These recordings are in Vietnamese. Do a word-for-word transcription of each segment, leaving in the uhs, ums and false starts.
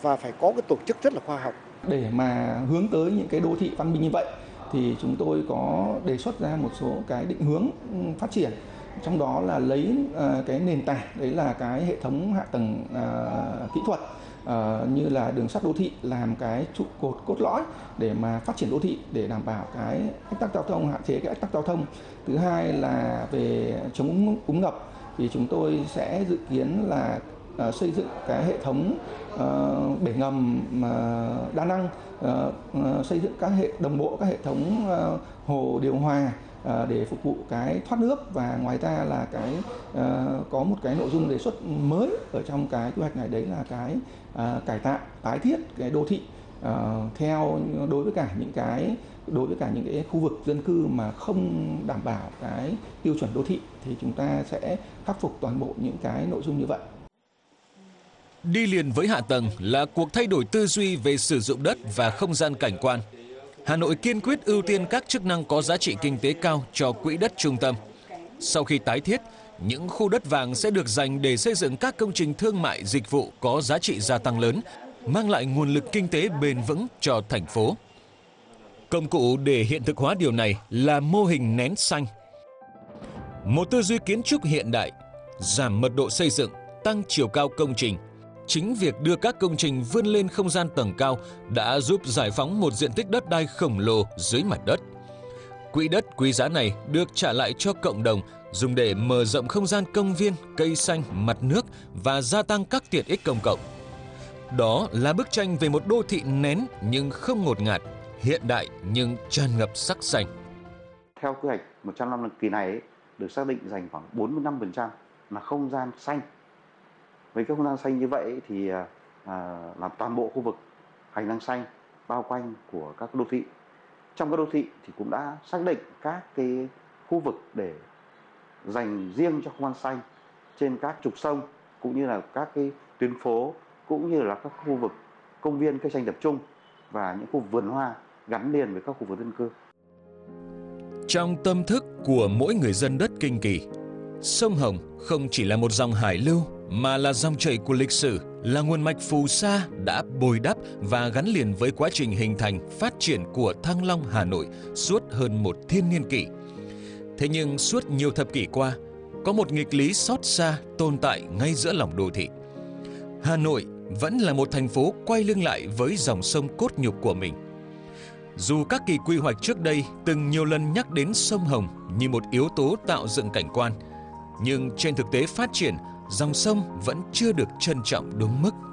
và phải có cái tổ chức rất là khoa học. Để mà hướng tới những cái đô thị văn minh như vậy thì chúng tôi có đề xuất ra một số cái định hướng phát triển, trong đó là lấy cái nền tảng đấy là cái hệ thống hạ tầng kỹ thuật như là đường sắt đô thị làm cái trụ cột cốt lõi để mà phát triển đô thị, để đảm bảo cái ách tắc giao thông, hạn chế cái ách tắc giao thông. Thứ hai là về chống úng ngập thì chúng tôi sẽ dự kiến là Uh, xây dựng cái hệ thống uh, bể ngầm uh, đa năng, uh, uh, xây dựng các hệ đồng bộ các hệ thống uh, hồ điều hòa uh, để phục vụ cái thoát nước. Và ngoài ra là cái uh, có một cái nội dung đề xuất mới ở trong cái quy hoạch này, đấy là cái uh, cải tạo tái thiết cái đô thị uh, theo đối với cả những cái đối với cả những cái khu vực dân cư mà không đảm bảo cái tiêu chuẩn đô thị, thì chúng ta sẽ khắc phục toàn bộ những cái nội dung như vậy. Đi liền với hạ tầng là cuộc thay đổi tư duy về sử dụng đất và không gian cảnh quan. Hà Nội kiên quyết ưu tiên các chức năng có giá trị kinh tế cao cho quỹ đất trung tâm. Sau khi tái thiết, những khu đất vàng sẽ được dành để xây dựng các công trình thương mại dịch vụ có giá trị gia tăng lớn, mang lại nguồn lực kinh tế bền vững cho thành phố. Công cụ để hiện thực hóa điều này là mô hình nén xanh. Một tư duy kiến trúc hiện đại, giảm mật độ xây dựng, tăng chiều cao công trình. Chính việc đưa các công trình vươn lên không gian tầng cao đã giúp giải phóng một diện tích đất đai khổng lồ dưới mặt đất. Quỹ đất quý giá này được trả lại cho cộng đồng, dùng để mở rộng không gian công viên, cây xanh, mặt nước và gia tăng các tiện ích công cộng. Đó là bức tranh về một đô thị nén nhưng không ngột ngạt, hiện đại nhưng tràn ngập sắc xanh. Theo quy hoạch một trăm năm kỳ này được xác định dành khoảng bốn mươi lăm phần trăm là không gian xanh. Với cái không gian xanh như vậy thì à, làm toàn bộ khu vực hành lang xanh bao quanh của các đô thị. Trong các đô thị thì cũng đã xác định các cái khu vực để dành riêng cho không gian xanh trên các trục sông, cũng như là các cái tuyến phố, cũng như là các khu vực công viên cây xanh tập trung và những khu vườn hoa gắn liền với các khu vực dân cư. Trong tâm thức của mỗi người dân đất Kinh Kỳ, sông Hồng không chỉ là một dòng hải lưu mà là dòng chảy của lịch sử, là nguồn mạch phù sa đã bồi đắp và gắn liền với quá trình hình thành, phát triển của Thăng Long, Hà Nội suốt hơn một thiên niên kỷ. Thế nhưng suốt nhiều thập kỷ qua, có một nghịch lý xót xa tồn tại ngay giữa lòng đô thị. Hà Nội vẫn là một thành phố quay lưng lại với dòng sông cốt nhục của mình. Dù các kỳ quy hoạch trước đây từng nhiều lần nhắc đến sông Hồng như một yếu tố tạo dựng cảnh quan, nhưng trên thực tế phát triển, dòng sông vẫn chưa được trân trọng đúng mức.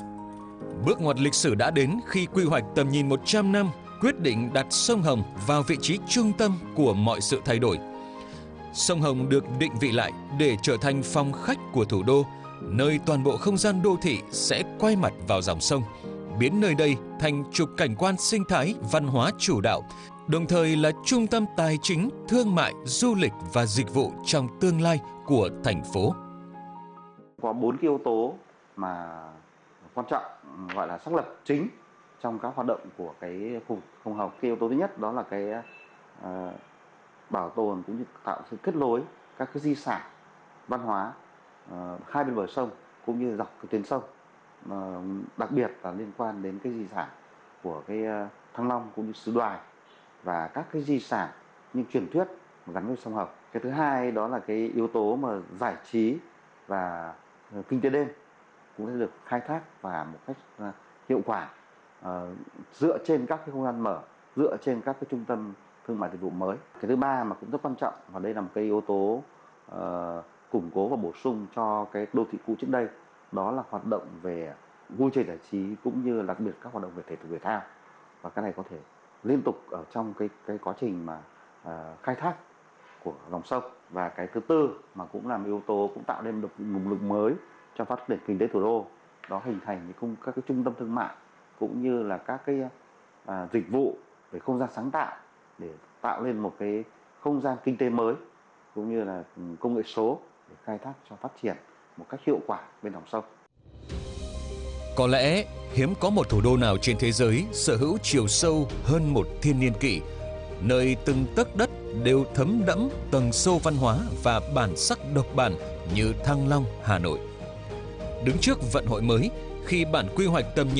Bước ngoặt lịch sử đã đến khi quy hoạch tầm nhìn một trăm năm quyết định đặt sông Hồng vào vị trí trung tâm của mọi sự thay đổi. Sông Hồng được định vị lại để trở thành phòng khách của thủ đô, nơi toàn bộ không gian đô thị sẽ quay mặt vào dòng sông, biến nơi đây thành trục cảnh quan sinh thái, văn hóa chủ đạo, đồng thời là trung tâm tài chính, thương mại, du lịch và dịch vụ trong tương lai của thành phố. Có bốn cái yếu tố mà quan trọng, gọi là xác lập chính trong các hoạt động của cái khu vực sông Hồng. Cái yếu tố thứ nhất đó là cái uh, bảo tồn cũng như tạo sự kết nối các cái di sản văn hóa uh, hai bên bờ sông cũng như dọc cái tuyến sông, uh, đặc biệt là liên quan đến cái di sản của cái uh, Thăng Long cũng như xứ Đoài và các cái di sản những truyền thuyết gắn với sông Hồng. Cái thứ hai đó là cái yếu tố mà giải trí và uh, kinh tế đêm cũng sẽ được khai thác và một cách uh, hiệu quả uh, dựa trên các cái không gian mở, dựa trên các cái trung tâm thương mại dịch vụ mới. Cái thứ ba mà cũng rất quan trọng, và đây là một cái yếu tố uh, củng cố và bổ sung cho cái đô thị cũ trước đây, đó là hoạt động về vui chơi giải trí cũng như đặc biệt các hoạt động về thể dục thể thao, và cái này có thể liên tục ở trong cái cái quá trình mà uh, khai thác của dòng sông. Và cái thứ tư mà cũng là một yếu tố cũng tạo nên được nguồn lực mới cho phát triển kinh tế thủ đô, đó hình thành những các cái trung tâm thương mại cũng như là các cái à, dịch vụ về không gian sáng tạo để tạo lên một cái không gian kinh tế mới cũng như là công nghệ số để khai thác cho phát triển một cách hiệu quả bên dòng sông. Có lẽ hiếm có một thủ đô nào trên thế giới sở hữu chiều sâu hơn một thiên niên kỷ, nơi từng tấc đất đều thấm đẫm tầng sâu văn hóa và bản sắc độc bản như Thăng Long, Hà Nội. Đứng trước vận hội mới, khi bản quy hoạch tầm nhìn